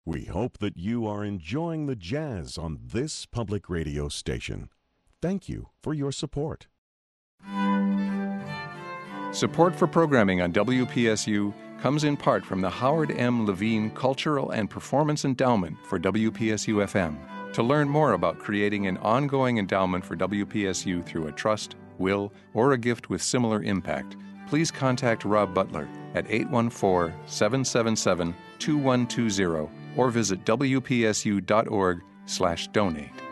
We hope that you are enjoying the jazz on this public radio station. Thank you for your support. Support for programming on WPSU comes in part from the Howard M. Levine Cultural and Performance Endowment for WPSU FM. To learn more about creating an ongoing endowment for WPSU through a trust, will, or a gift with similar impact, please contact Rob Butler at 814-777-2120 or visit wpsu.org/donate.